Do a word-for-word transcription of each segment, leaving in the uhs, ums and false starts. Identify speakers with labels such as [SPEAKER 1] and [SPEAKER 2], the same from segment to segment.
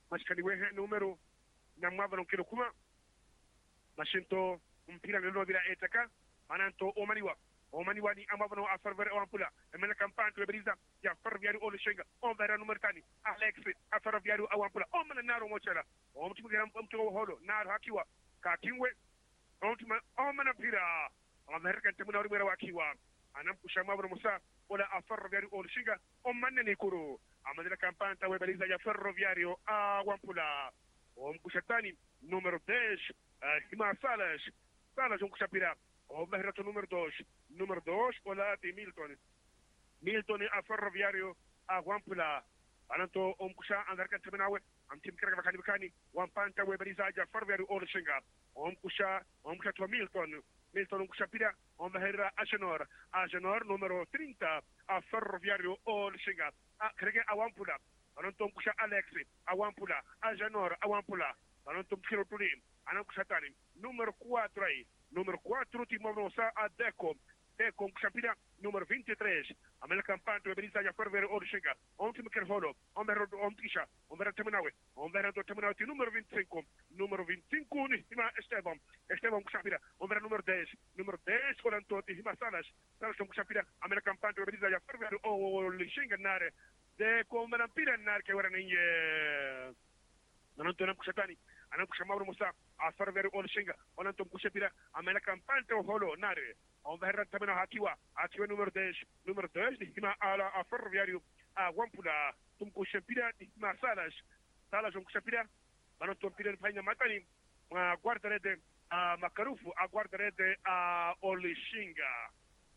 [SPEAKER 1] mashikani wehe numero na mwava nkilo kuma mashinto mpira nilo bila etaka mananto omaniwa omaniwa ni amavano a fervere o ampula e mena campanto e brisa ya ferroviario o lishenga on vera numero tani alex a ferroviario o ampula o mena naro mochela o mtimu gram mtu holo naro hakiwa ka kinwe o mtimu o mena pira o vera kan temuna rumera wakiwa anam kushama bro musa wala a ferroviario o lishenga o manne ni kuru amadela campanta e brisa ya ferroviario a ampula o mkushatani numero dez hima salas salas um kushapira o mehrato número dois número dois wala de Milton Milton a ferroviario a Wampula ananto um kusha andar kan temenawe am tim kira bakani bakani wan panta we bariza ja ferroviario o lishinga um kusha um kusha to Milton Milton um kushapira o mehra Agenor Agenor número trinta a ferroviario o lishinga a krege a Wampula ananto um kusha Alex a Wampula Agenor a Wampula ananto um kiro tulim anam kushatani número quatro aí número quatro, Timor a Deco. Deco, Champina, número vinte e três. A minha campanha é Benita Ferver Orchenga. Ontem me quer rolo. Ontem Tisha. Ontem Terminawe. Ontem Terminawe, número vinte e cinco. Número vinte e cinco, Nihima Esteban. Esteban Champina. Ontem número dez. Número dez, Colanto, Nihima Salas. Salas Champina. A minha campanha é Benita Ferver Orchenga Nare. Deco, Manampira Nare, que agora nem é. Não estou na Cusatani. Anam kushamabro musa a ferver o lishinga onantom kushapira amela campante o holo nare on verra tamena hakiwa hakiwa número dez número dez de hima ala a ferroviário a Wampula tum kushapira de hima salas salas um kushapira manantom pira paina matani a guarda rede a Macarufu a guarda rede a Olishinga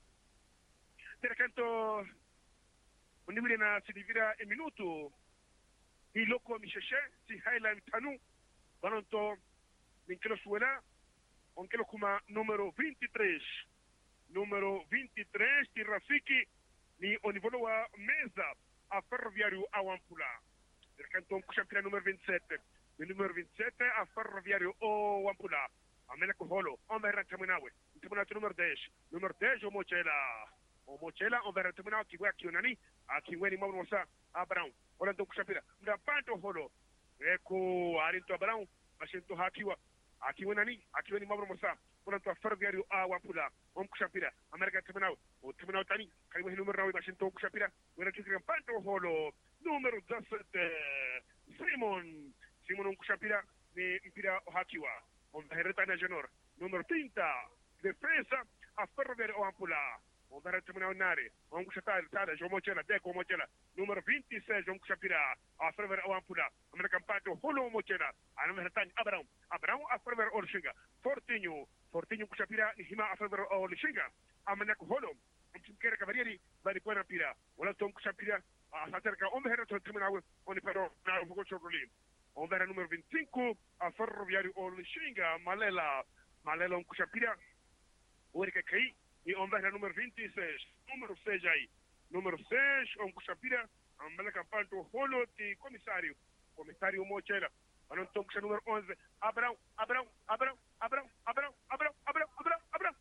[SPEAKER 1] percanto unimile na sidivira e minuto i loko misheshe si highlight tanu Bananto, Minkelo Suena, Onkelo Kuma número vinte e três. Número vinte e três, de Rafiki, ni Onivoloa Mesa, a Ferroviário a Wampula. Percanto, Kuchampira número vinte e sete. O número vinte e sete, a Ferroviário o Wampula. A Meleco Holo, on verra Taminawe. Taminato número dez. Número dez, o Mochela. O Mochela, on verra Taminawa, Kiwa Kionani, a Kiweni Maunosa, a Brown. Orlando Kuchampira. Mdapanto Holo. Eko arinto Abrão, machinto hakiwa akiwa nani akiwa ni mabro musa kuna to ferroviario a Wampula om kushapira America terminal o terminal tani karibu número rawi machinto kushapira wena tukira panto holo número dezessete Simon Simon um kushapira ni mpira hakiwa om hereta na Genor número trinta defesa a ferroviario a Wampula on verra terminal nare on kushatal tada jomochela Deco mochela número vinte e seis on kushapira a ferroviario a Wampula American Pato holo mochela ana mertani Abrão Abrão a ferroviario o Lishinga Fortinho Fortinho kushapira hima a ferroviario o Lishinga amana holo um kere cavalieri vai pôr pira wala tom kushapira a saterka on verra terminal on pero na fugo chocolate on verra número vinte e cinco a ferroviario o Lishinga Malela Malela um kushapira Urica Kai e on verra número vinte e seis, número seis aí. Número seis, on Kushapira, ambela campanto holo de comissário. Comissário Mochela. Anon tonksha número onze, Abrão, Abrão, Abrão, Abrão, Abrão, Abrão, Abrão, Abrão, Abrão,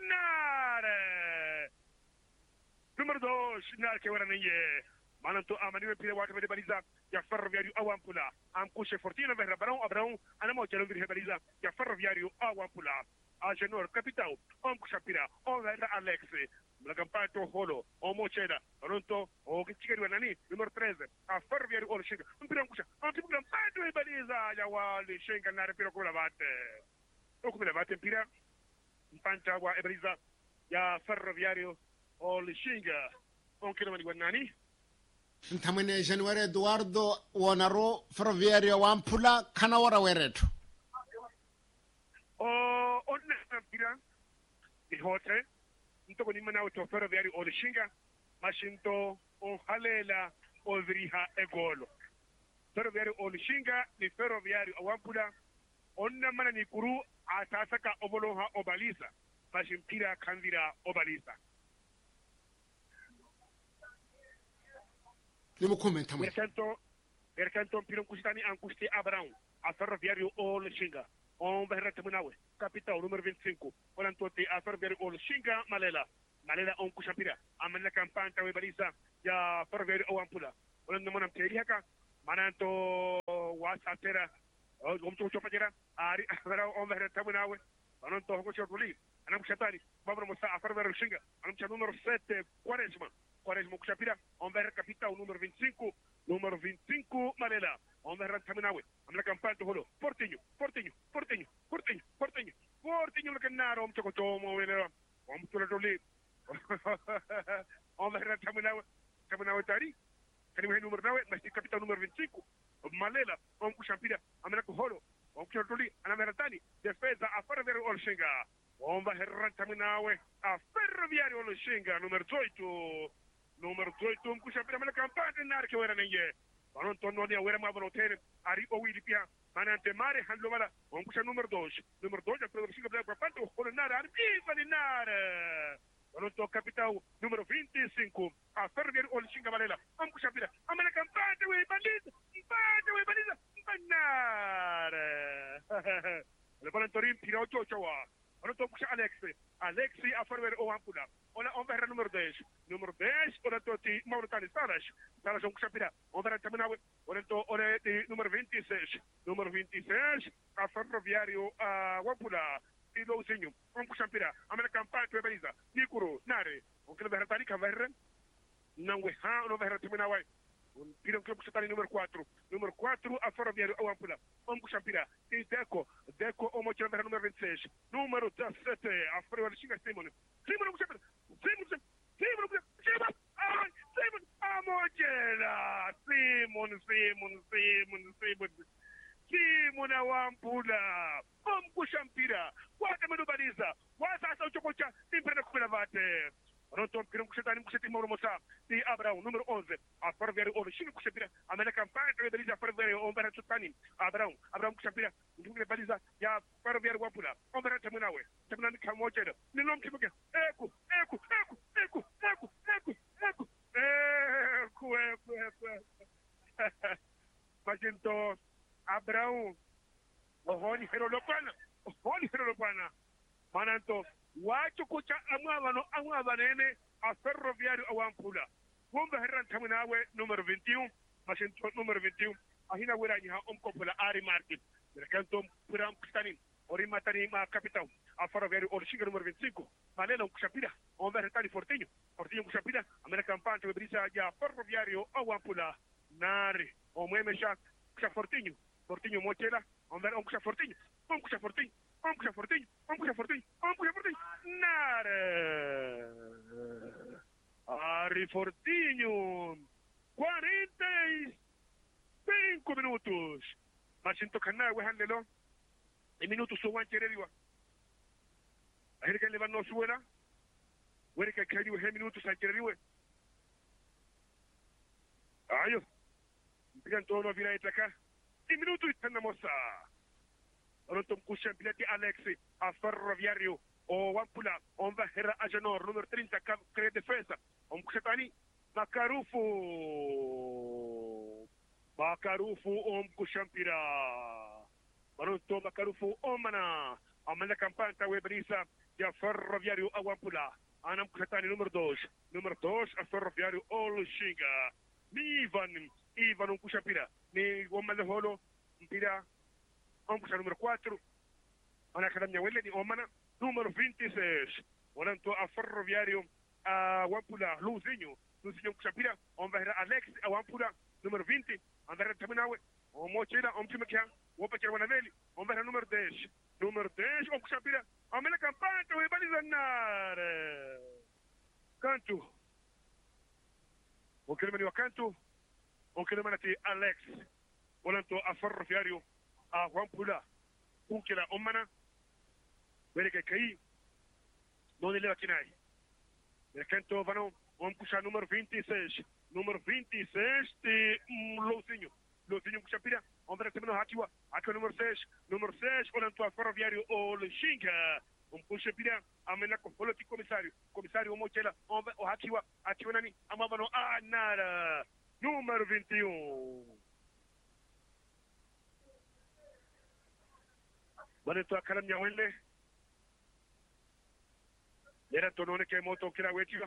[SPEAKER 1] Gabrinar! Número dois, Nar que agora nem é. Mananto amaniwe pire watu de baliza ya ferroviário a Wampula. Am kushe Fortino verra Abrão, Abrão, ana Mochela virhe baliza ya ferroviário a Wampula. A Genor, capital, om Kushapira, om verra Alex, la campato holo, om Mochela, Ronto, o Kichikari Nani, numero treze, a Ferroviario o Lishinga, un pirão kusha, un tipo campato e baliza, ya wa Lishinga nare piro come lavate. O come lavate pira, un pantagua e baliza, ya Ferroviario o Lishinga, on kilomani Nani.
[SPEAKER 2] Ntamene January Eduardo Wanaro Ferroviario Wampula Kanawara Wereto.
[SPEAKER 1] O onne pira di hote ntoko ni mana to ferroviario o Lishinga mashinto o halela o vriha egolo ferroviario o Lishinga ni ferroviario a Wampula onna mana ni kuru atasaka oboloha obalisa mashimpira kanvira obalisa
[SPEAKER 2] Nimo commenta mo
[SPEAKER 1] pertanto pertanto piro kustani an kusti Abrão a ferroviario o Lishinga on verra temunawe capital número vinte e cinco olantote a ferroviario o Lishinga Malela Malela on kushapira amana campanta we balisa ya ferroviario o Wampula olan no manam teri haka mananto wasa tera gom to chopa jera ari vera on vera tamunawe anon to ko chotuli anam chatani babro mosa afar vera shinga anam cha número sete Quaresma Quaresma kuchapira on vera capitão número vinte e cinco número vinte e cinco Malela on vera tamunawe amla campanto holo Portinho Portinho Portinho Portinho Portinho Portinho lekanaro om choko tomo wena om tulatoli on vera tamunawe tamunawe tari kani número nove mas capitão número vinte e cinco Malela om kuchampira amla ko holo om chotoli anamera tani defesa a ferroviário Olshinga om va herrantaminawe a ferroviário Olshinga número dezoito número dezoito om kuchampira amla campana nar que era ninguém banon tonno ne wera ma bonotere ari o wili pia manante mare handlo mala om kucha número dois número dois a ferroviário Olshinga para panto holo nar ari viva de nar banon to capitão número vinte e cinco a ferroviário Olshinga Malela om kuchampira amla campana we bandit Bate we baliza banar. Le ballon torim tira ocho chawa. On to kusha Alexi. Alexi a ferver o ampula. On on verra número dez. Número dez on to ti Mauritania Salas. Salas on kusha pira. On verra tamina we. On to on ti número vinte e seis. Número vinte e seis a ferroviário a Wampula. E Louzinho. On kusha pira. Amena campana we baliza. Nikuro nare. On que verra tani caverra. Não we ha on verra tamina we. Pira club que número quatro. Número quatro a ferroviário ao Ampula. Vamos champira. E Deco. Deco o mochila número vinte e seis. Número dezessete a ferroviário Xinga Simon. Simon não champira. Simon Simon Simon. Ai, Simon a mochila. Simon Simon Simon Simon. Simon ao Ampula. Vamos champira. Quatro minutos baliza. Quase a chococha. Sempre com a vate. Ronton pirum kushetani kusheti Mauro Mosa di Abraão número onze a ferroviário Olshinga kushepira amena campanha de baliza ferroviário ombera tutani Abraão Abraão kushepira ndungule baliza ya ferroviário Wampula ombera tamunawe tamunani kamochero nilom kibuke eku eku eku eku eku eku eku eku eku eku Magento Abraão ohoni herolopana ohoni herolopana mananto wacho kucha amwabano amwabanene a ferroviário ao Ampula bomba herran tamunawe número vinte e um Magento número vinte e um ahina werani ha om kopula ari martin mercanto puram kustani ori matani ma capitão a ferroviário Olshinga número vinte e cinco Malela kuchapira on va retali Fortinho Fortinho kuchapira amena campana de brisa ya ferroviário ao Ampula nari o mwemesha kucha Fortinho Fortinho mochela on va on kucha Fortinho on kucha Fortinho on kucha Fortinho on kucha Fortinho on kucha Fortinho nare Ari Fortinho quarenta e cinco minutos Magento Canal we handelo e minuto so wan chereriwa ahir kan levan no suela weri ka kadi we minuto sa chereriwa ayo bigan tono vira itaka e minuto itanna mossa Rontom kushan bilati Alexi a ferroviário o Wampula on va herra agenor número trinta crea defesa on kushatani Makarufu Makarufu om kushampira Rontom Makarufu omana amana campana we brisa ya ferroviário a Wampula anam kushatani número dois número dois a ferroviário Olshinga Ivan Ivan um kushampira ni gomale holo mpira vamos a número quatro, a Academia Welle de Omana, número vinte e seis, olhando a ferroviário a Wampula, Luzinho, Luzinho Kuchapira, on va a Alex a Wampula, número vinte, andare terminawe, on mochila, on primekia, on pa Wanaveli, on va a número dez, número dez, on Kuchapira, on met la campagne, on va balizanare. Canto. On chiama a Canto, on chiama Alex, olhando a ferroviário a Wampula ukila omana bereke kai non le vacinai mercanto vano on kusha número vinte e seis número vinte e seis de Louzinho Louzinho kushapira on va terminar hatiwa aqui número seis número seis olhando a ferroviário Olshinga on kushapira amena ko politi comissário comissário mochela on va o hatiwa hatiwa nani amavano anara número vinte e um Baneto akalam nyawende Era tonone que moto kira wetiga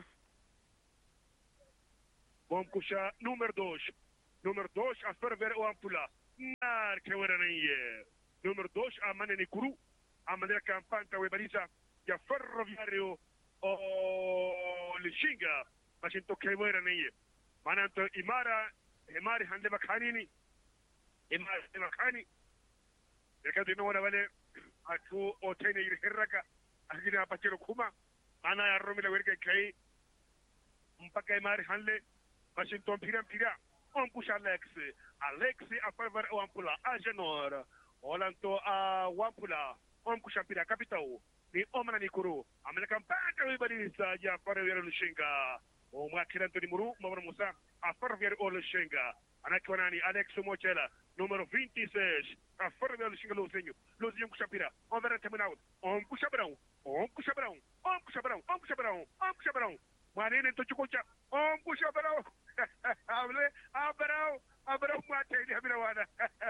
[SPEAKER 1] Bom kusha número dois número dois a ferver o Ampula nar kewera ne numero dois a manene kuru a maneira campanta we barisa ya ferroviario o lishinga machinto kewera ne mananto imara imari hande bakanini imari bakani yakati no wala wale atu otene irheraka agina pachero kuma ana ya romila werke kai mpaka imari hanle machinto mpira mpira on push Alex Alex a favor o ampula a Genor Olanto a Wampula on push mpira capital ni omana ni kuru American Panther we barisa ya ferroviario lishinga o mwakira Antoni Muru mabara Musa a ferroviario o lishinga anakiwa ni Alex Mochela número vinte e seis a ferroviario lishinga lozinho lozinho kushapira on vera terminal on kushabrão on kushabrão on kushabrão on kushabrão on kushabrão manene tochukocha on kushabrão Hable, Abrão, Abrão mate ele Abrão,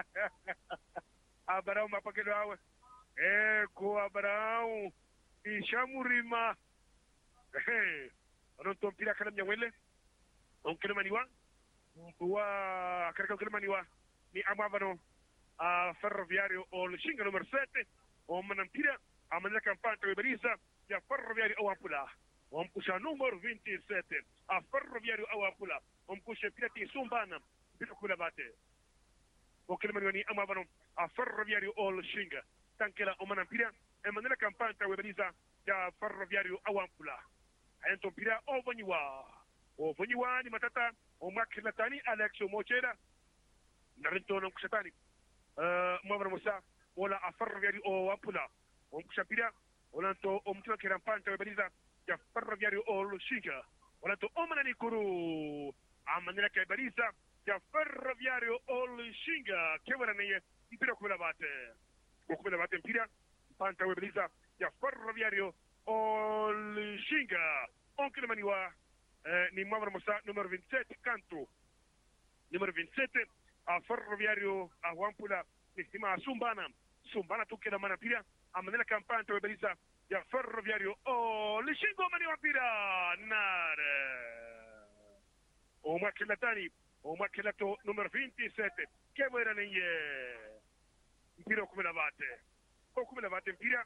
[SPEAKER 1] Abrão mapakelo é com Abrão e chamurima, eh, não tô pira cara minha wele, um quilo maniwa, tua cara quilo maniwa, ni amavano a ferroviario o lishinga número sete, o manampira, a maneira campante e brisa, e a ferroviario o apula. Vamos puxar número vinte e sete, a ferroviario ao Apula. Vamos puxar pirati Sumbana, Piracula bate. O que ele amavano a ferroviario ao Lishinga. Tankela o manampira, e maneira campanta weberiza da ferroviario ao Apula. Então pira o Vaniwa. O Vaniwa ni matata, o Makilatani, Alex Mochera, Narento não kushatani. Mavano Musa, ola a ferroviario ao Apula. Vamos puxar pira, olanto o mutila kirampanta weberiza ya ferroviario o Lushinga walato omana ni kuru amanira ke barisa ya ferroviario o Lushinga kewara ne mpira kula bate kula bate mpira panta we barisa ya ferroviario o Lushinga oncle maniwa eh, ni mavra mosa numero vinte e sete canto numero vinte e sete a ferroviario a Wampula ni stima Sumbana Sumbana tukela mana pira amanira campanta we barisa ya ferroviario o lishingo mani wapira nare o makilatani o makilato numero vinte e sete che vuoi neye mpira come lavate o come lavate mpira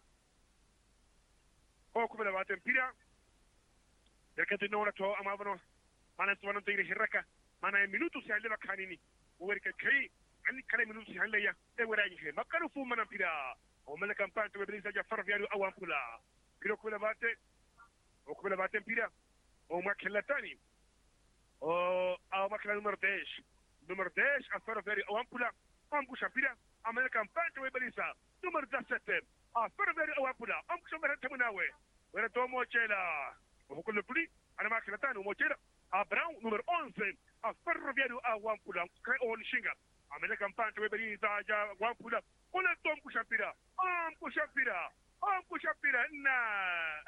[SPEAKER 1] o come lavate mpira perché te non to amavano mana to non te hiraka mana minuto si alleva kanini o perché kai anni kale minuto si allaya e wera yi makaru fu mana mpira o mele campante we brisa ja ferroviario a Wampula piro come bate o come bate mpira o makilatani o a makla numero dez numero dez a ferroviario a Wampula ambusha pira a mele campante we brisa numero dezessete a ferroviario a Wampula ambusha mera temunawe wera to Mochela o con le pli ana makilatani o Mochela a Brown numero onze a ferroviario a Wampula o Lishinga a mele campante we brisa ja Wampula Ole tom kushapira, om kushapira, om kushapira na.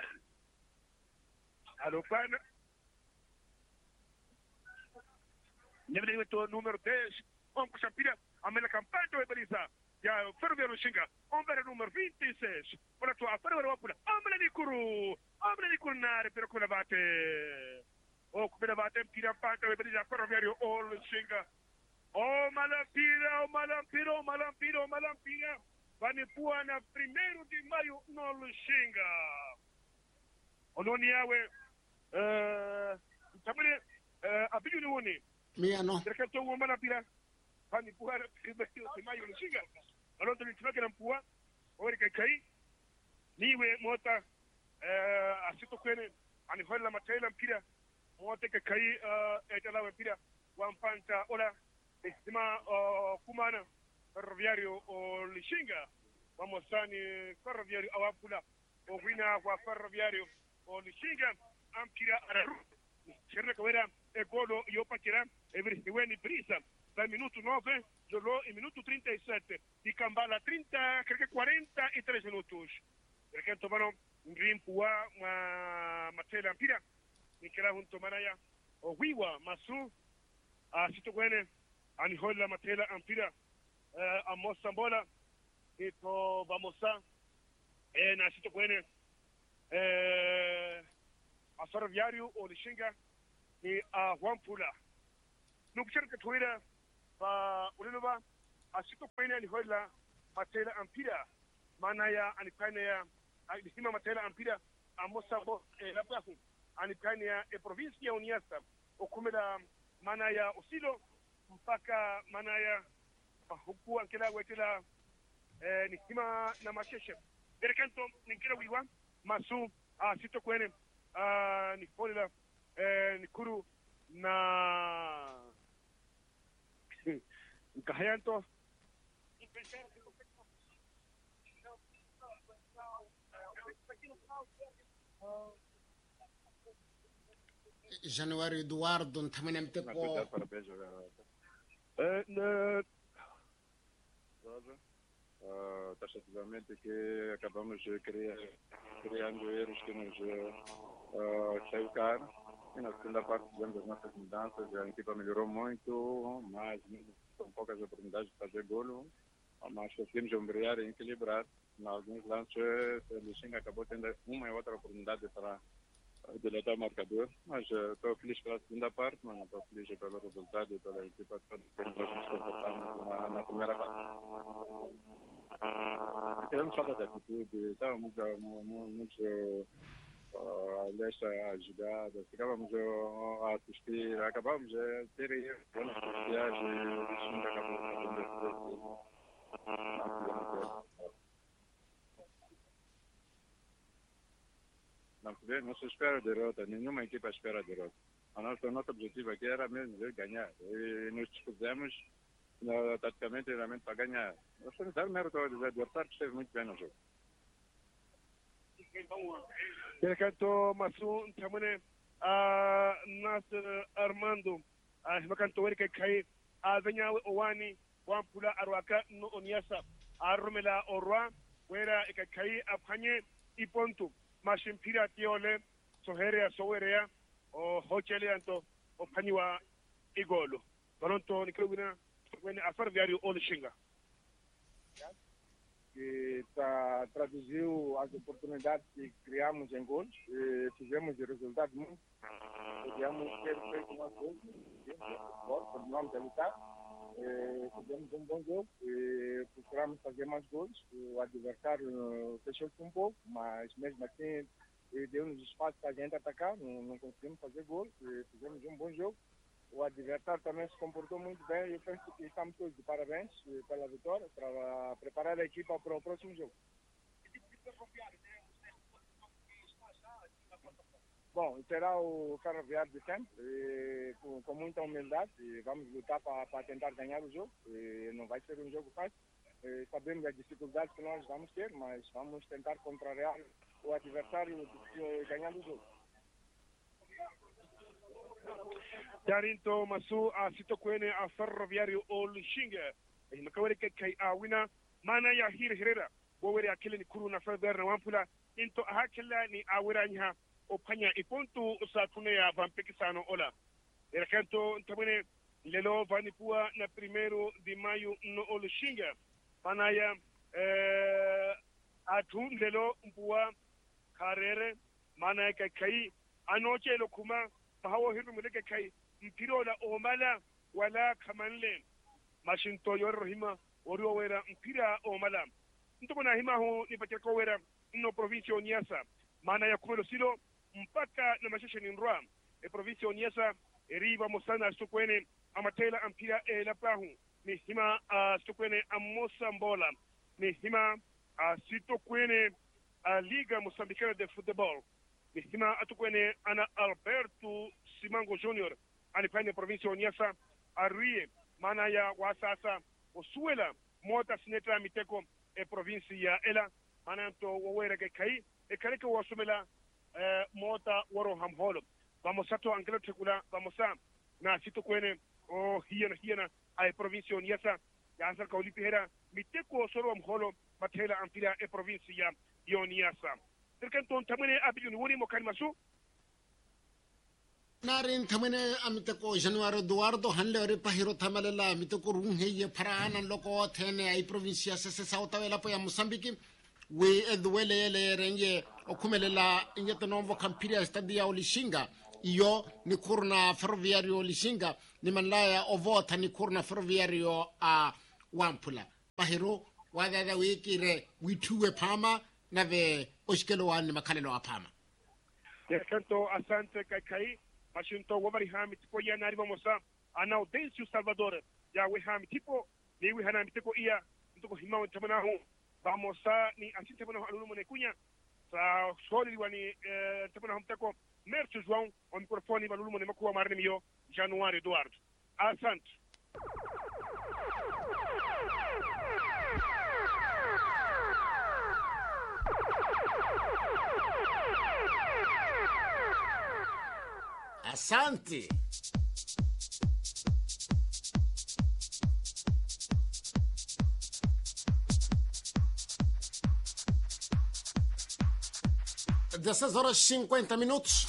[SPEAKER 1] Allo pan. Neve to numero dez, om kushapira, amela campagna e belisa. Ya ferroviario Lishinga, om vera numero vinte e seis. Ora tua ferroviario Wampula, amela ni kuru, amela ni kunare per quella bate. O come bate pira panta e belisa ferroviario o Lishinga. Oh malampira, oh malampira, oh malampira, oh malampira. Vanipua na primeiro de maio no Lishinga. Ononi yawe, uh, tamane, uh, abiyu ni woni.
[SPEAKER 2] Mia no.
[SPEAKER 1] Perché to wo malampira. Vanipua na primeiro de maio Lishinga. Alonto ni tunake na mpua. Ori kai kai. Niwe mota, uh, asito kwene. Ani hola matela mpira. Mota kai kai, uh, etala mpira. Wampanta, ola. Estima uh, kumana ferroviario o Lishinga vamos sani ferroviario awapula o wina kwa ferroviario o Lishinga amkira araru sherre kawera e golo yo pakira e veriweni brisa dal minuto nove giorno in minuto trinta e sette di Kambala treinta credo quaranta e tre minutos perché tomano un rimpua ma matela ampira nikera junto manaya o wiwa masu a sito kwene ani hola matela ampira uh, a Mosambola ito bamosa e na sito kwene eh a ferroviario o Lishinga e a Wampula nukushirika tuwira pa uliluba asito kwene ni hola matela ampira mana ya anipane ya hima matela ampira amosa bo e la plafu anipane ya e provinsi ya Uniasa okumela mana ya usilo mpaka mana ya huku ankela wetela eh, ni hima na masheshe derekanto ninkira wiwa masu asito kwene uh, ni hola eh, ni kuru na nkahayanto
[SPEAKER 2] Januário Eduardo também tem
[SPEAKER 3] Não,
[SPEAKER 2] com
[SPEAKER 3] cuidado, parabéns, uh, na... Uh, taxativamente que acabamos de criar, criando erros que nos uh, saiu caro. E na segunda parte fizemos as nossas mudanças, a equipa melhorou muito, mas com poucas oportunidades de fazer golo, mas conseguimos ombrear e equilibrar. Em alguns lances, o Lixinga acabou tendo uma e outra oportunidade para dilatar o marcador, mas estou uh, feliz pela segunda parte, mas não estou feliz pelo resultado e pela equipa toda que nos comportamos na, na primeira parte. Tivemos falta de atitude, estávamos muito uh, desta jogada, ficávamos uh, a assistir, acabámos de ter erros nas sociais e o Lixinga acabou fazendo não se não se espera derrota, nenhuma equipa espera derrota. A nossa, o nosso objetivo aqui era mesmo ver ganhar. E nos dispusemos uh, taticamente realmente para ganhar. Nós temos que dar mérito ao adversário que esteve muito bem no jogo.
[SPEAKER 1] derekanto masu tamune a Nasir Armando a himakanto wani kai a zanya owani wan pula arwaka no Uniasa a rumela orwa wera kai a panye ipontu mashin pira tiole soherea sowerea o hochele anto o paniwa igolo toronto ni krugina wani afar viário o Lixinga
[SPEAKER 4] que tá, traduziu as oportunidades que criamos em gols e fizemos resultados muito. Podíamos ter feito mais gols, continuamos a lutar, e fizemos um bom jogo e procuramos fazer mais gols. O adversário fechou-se um pouco, mas mesmo assim deu-nos espaço para a gente atacar, não, não conseguimos fazer gol e fizemos um bom jogo. O adversário também se comportou muito bem e eu penso que estamos todos de parabéns pela vitória, para preparar a equipa para o próximo jogo. Bom, será o Ferroviário de sempre, e, com, com muita humildade, e vamos lutar para, para tentar ganhar o jogo. E não vai ser um jogo fácil, e sabemos as dificuldades que nós vamos ter, mas vamos tentar contrariar o adversário ganhando o jogo.
[SPEAKER 1] darinto masu a sito kwene a Ferroviário o Lixinga e makawari kai a wina mana ya hir hirera bo wari akile ni kuru na Ferroviário na wampula into a hakila ni a wira nya o panya ipontu sa tune ya vampekisano ola derekanto ntamene lelo vanipua na primero de maio no o Lixinga mana ya eh atun lelo mpua karere mana ya kai anoche lo kuma fahawo hiru muleke kai mpiro la omala wala kamanle mashinto yor hima orio wera mpira omala ntuko na hima ho ni pakeko wera no provincia Uniasa maana ya kumelo silo mpaka na masheshe ni nrwa e provincia Uniasa eriba mosana sukwene amatela ampira e la pahu ni hima uh, sukwene amosa mbola ni hima uh, sito kwene uh, liga mosambicana de football ni hima atukwene ana Alberto Simango Junior alipane provincia Uniasa arie maana ya wasasa osuela mota sinetra miteko e provincia ya ela maana to wawera ke kai e kareke wasumela eh, mota waro hamholo vamos sato angelo tekula vamos sa na sito kwene o hiena hiena ai provincia Uniasa ya asal kaulipi hera miteko soro hamholo matela ampira e provincia ya Uniasa terkanto tamene abiyuni woni mo kan masu
[SPEAKER 2] narin tamene amite ko Januário Eduardo hanle ori pahiro tamalela amite ko runheye parana loko tene ai provincia se se sauta vela po ya Mozambique we edwele ele renye okumelela ingete novo campiria stadia o Lixinga iyo ni kurna Ferroviário Lixinga ni manlaya o vota ni kurna Ferroviário a wampula pahiro wadada wikire wituwe pama na ve oshkelo wani makalelo apama
[SPEAKER 1] Descanto asante kai kai mashinto wabari hami tipo ya nariba mosa ana Audencio Salvador ya we hami tipo ni we hana tipo ia mtoko himawa tamana hu vamos a ni asinte bana alulu mone kunya sa soli wani eh tamana hum tako Mercio João o microfone alulu mone makuwa marne mio Januário Eduardo asante
[SPEAKER 2] Asante. dezesseis horas e cinquenta minutos.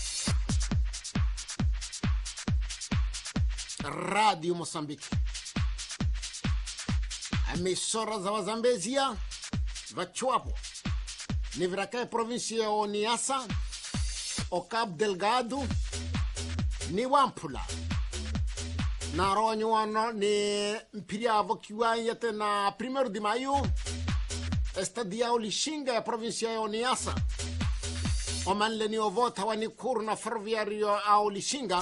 [SPEAKER 2] Rádio Moçambique. Emissora za Zambezia, Vachuapo. Nivrakai província o Niassa, o Cabo Delgado, ni Wampula. Na ronyo wano ni mpiriavo kiwanyete na primeiro de maio, estadia o Lixinga, província o Niassa. O manle ni o vota wani kuru na ferroviario au Lixinga,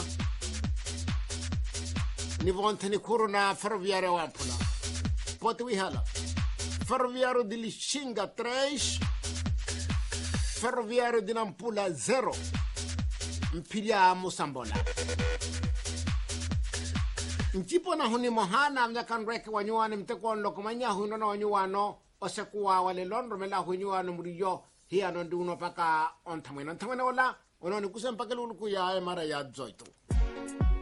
[SPEAKER 2] ni vonte ni kuru na ferroviario Wampula. Pote wihala. Ferroviario de Lixinga três, ferroviario de Nampula zero. Mpiria Musambona. Nchipo na huni mohana mjakan reke wanyuani mteko lokomanya huno na wanyuano osekuwa wale londro mela hunyuano muriyo hiya nonduno paka ontamwena. Ontamwena wala, ono ni kusempake luluku ya mara ya zoito.